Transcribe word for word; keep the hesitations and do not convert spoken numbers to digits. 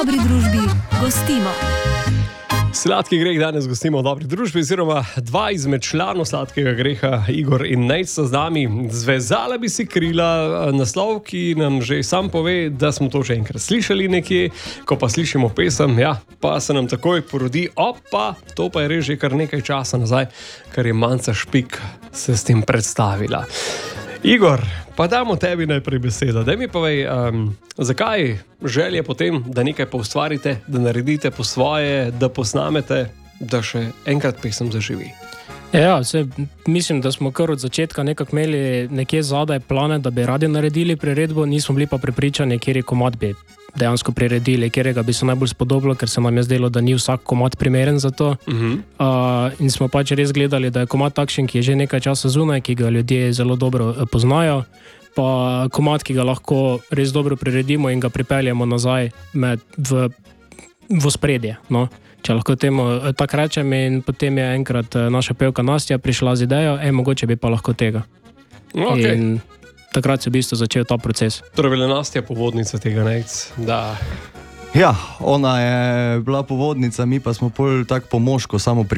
Dobri družbi gostimo. Sladki greh danes gostimo v dobri družbi, oziroma dva izmed članov sladkega greha, Igor in Nejc, so z nami. Zvezala bi si krila, naslov, ki nam že sam pove, da smo to že enkrat slišali nekje, ko pa slišimo pesem, ja, pa se nam takoj porodi, opa, to pa je res že kar nekaj časa nazaj, kar je Manca Špik se s tem predstavila. Igor, pa damo tebi najprej besedo. Daj mi povej, um, zakaj želje potem, da nekaj poustvarite, da naredite po svoje, da posnamete, da še enkrat pesem zaživi? Ja, se, mislim, da smo kar od začetka nekako imeli nekje zadaj plane, da bi radi naredili priredbo, nismo bili pa prepričani, kjer je komad bi dejansko priredili, kjerega bi se najbolj spodobilo, ker se nam je zdelo, da ni vsak komad primeren za to. Uh-huh. Uh, in smo pač res gledali, da je komad takšen, ki je že nekaj časa zunaj, ki ga ljudje zelo dobro poznajo, pa komad, ki ga lahko res dobro priredimo in ga pripeljemo nazaj med, v, v spredje, no. Če lahko temu tako rečem, in potem je enkrat naša pevka Nastja prišla z idejo, ej, mogoče bi pa lahko tega. Okay. In takrat se v bistvu začel ta proces. Torej, bila Nastja povodnica tega, Nejc, da... Ja, ona je bila povodnica, mi pa smo pol tako po moško samo pri